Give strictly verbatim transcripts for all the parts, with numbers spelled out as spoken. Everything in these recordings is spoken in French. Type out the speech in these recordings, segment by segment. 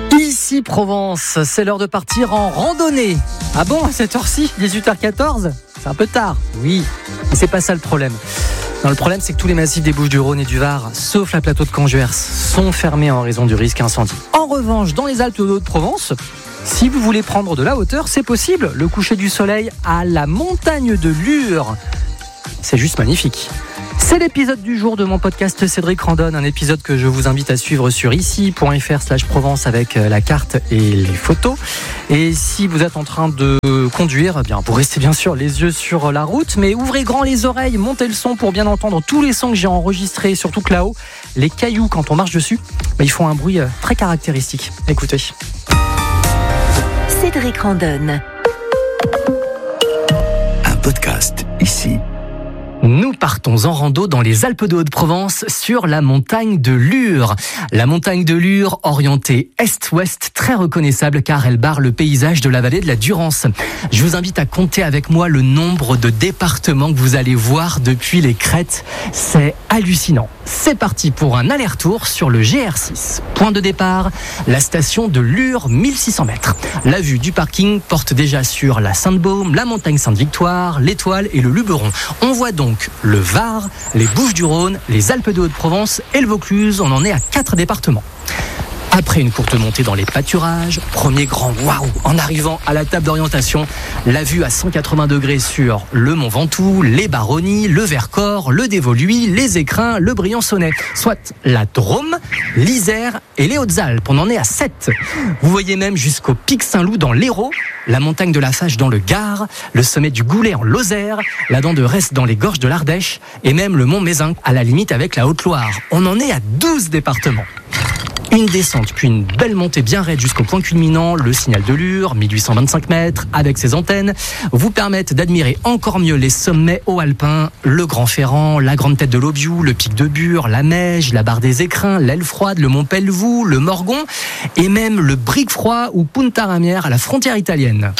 Ici Provence, c'est l'heure de partir en randonnée. Ah bon, à cette heure-ci, dix-huit heures quatorze? C'est un peu tard. Oui, mais c'est pas ça le problème. Non, le problème, c'est que tous les massifs des Bouches-du-Rhône et du Var, sauf la plateau de Canjuers, sont fermés en raison du risque incendie. En revanche, dans les Alpes de Haute-Provence, si vous voulez prendre de la hauteur, c'est possible. Le coucher du soleil à la montagne de Lure, c'est juste magnifique. C'est l'épisode du jour de mon podcast Cédric Randonne, un épisode que je vous invite à suivre sur ici.fr slash Provence avec la carte et les photos. Et si vous êtes en train de conduire, eh bien, vous restez bien sûr les yeux sur la route, mais ouvrez grand les oreilles, montez le son pour bien entendre tous les sons que j'ai enregistrés, surtout que là-haut, les cailloux, quand on marche dessus, bah, ils font un bruit très caractéristique. Écoutez. Cédric Randonne. Un podcast ici. Nous partons en rando dans les Alpes de Haute-Provence sur la montagne de Lure. La montagne de Lure, orientée est-ouest, très reconnaissable car elle barre le paysage de la vallée de la Durance. Je vous invite à compter avec moi le nombre de départements que vous allez voir depuis les crêtes. C'est hallucinant. C'est parti pour un aller-retour sur le G R six. Point de départ, la station de Lure, mille six cents mètres. La vue du parking porte déjà sur la Sainte-Baume, la montagne Sainte-Victoire, l'Étoile et le Luberon. On voit donc le Var, les Bouches-du-Rhône, les Alpes de Haute-Provence et le Vaucluse. On en est à quatre départements. Après une courte montée dans les pâturages, premier grand waouh en arrivant à la table d'orientation, la vue à cent quatre-vingts degrés sur le Mont Ventoux, les Baronnies, le Vercors, le Dévoluy, les Écrins, le Briançonnais, soit la Drôme, l'Isère et les Hautes-Alpes. On en est à sept. Vous voyez même jusqu'au Pic Saint-Loup dans l'Hérault, la montagne de la Fage dans le Gard, le sommet du Goulet en Lozère, la dent de Retz dans les gorges de l'Ardèche et même le Mont Mézin à la limite avec la Haute-Loire. On en est à douze départements. Une descente, puis une belle montée bien raide jusqu'au point culminant, le signal de Lure, mille huit cent vingt-cinq mètres, avec ses antennes, vous permettent d'admirer encore mieux les sommets hauts-alpins, le Grand Ferrand, la Grande Tête de l'Aubiou, le Pic de Bure, la Meige, la Barre des Écrins, l'Aile Froide, le Mont Pelvoux, le Morgon, et même le Briquefroid ou Punta Ramière à la frontière italienne.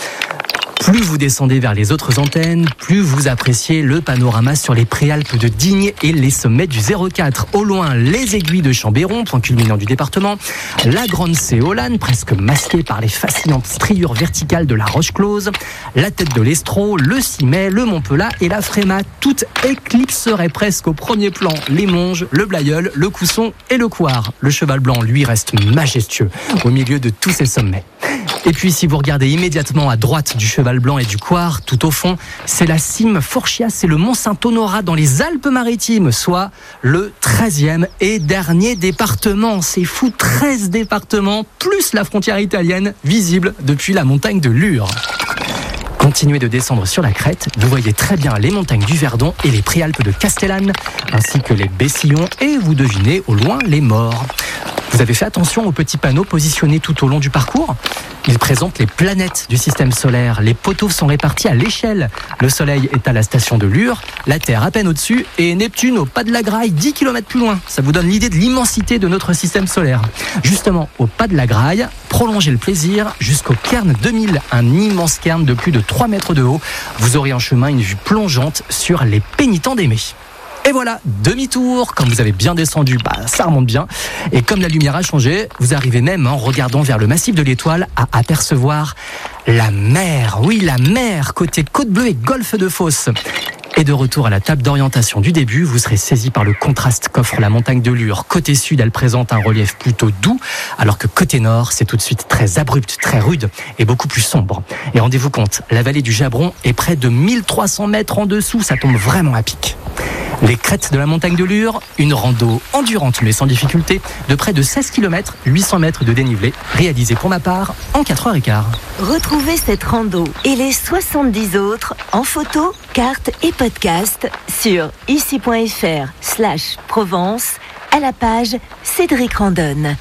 Plus vous descendez vers les autres antennes, plus vous appréciez le panorama sur les préalpes de Digne et les sommets du zéro quatre. Au loin, les aiguilles de Chambéron, point culminant du département, la Grande Séolane, presque masquée par les fascinantes striures verticales de la Roche-Close, la tête de l'Estro, le Cimet, le Montpelat et la Frémat, toutes éclipseraient presque au premier plan les Monges, le Blayeul, le Cousson et le Couard. Le Cheval Blanc, lui, reste majestueux au milieu de tous ces sommets. Et puis si vous regardez immédiatement à droite du Cheval Blanc et du Couard, tout au fond, c'est la cime Forchias et le Mont Saint-Honorat dans les Alpes-Maritimes, soit le treizième et dernier département. C'est fou, treize départements, plus la frontière italienne, visible depuis la montagne de Lure. Continuez de descendre sur la crête, vous voyez très bien les montagnes du Verdon et les préalpes de Castellane, ainsi que les Bessillons, et vous devinez au loin les Maures. Vous avez fait attention aux petits panneaux positionnés tout au long du parcours? Ils présentent les planètes du système solaire. Les poteaux sont répartis à l'échelle. Le Soleil est à la station de Lure, la Terre à peine au-dessus et Neptune au pas de la Graille, dix kilomètres plus loin. Ça vous donne l'idée de l'immensité de notre système solaire. Justement, au pas de la Graille, prolongez le plaisir jusqu'au cairn deux mille, un immense cairn de plus de trois mètres de haut. Vous aurez en chemin une vue plongeante sur les pénitents d'Aimé. Et voilà, demi-tour, quand vous avez bien descendu, bah, ça remonte bien. Et comme la lumière a changé, vous arrivez même, en regardant vers le massif de l'Étoile, à apercevoir la mer. Oui, la mer, côté Côte-Bleue et golfe de Fos. Et de retour à la table d'orientation du début, vous serez saisi par le contraste qu'offre la montagne de Lure. Côté sud, elle présente un relief plutôt doux, alors que côté nord, c'est tout de suite très abrupt, très rude et beaucoup plus sombre. Et rendez-vous compte, la vallée du Jabron est près de mille trois cents mètres en dessous, ça tombe vraiment à pic. Les crêtes de la montagne de Lure, une rando endurante mais sans difficulté, de près de seize kilomètres, huit cents mètres de dénivelé, réalisée pour ma part en quatre heures quinze. Retrouvez cette rando et les soixante-dix autres en photo, carte et podcast sur ici.fr slash Provence à la page Cédric Randonne.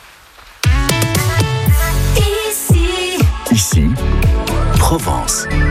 Ici, Provence.